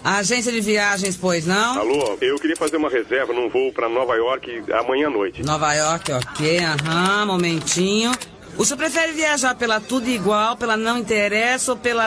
Agência de viagens, pois não? Alô, eu queria fazer uma reserva num voo para Nova York amanhã à noite. Nova York, ok, momentinho. O senhor prefere viajar pela Tudo Igual, pela Não Interessa ou pela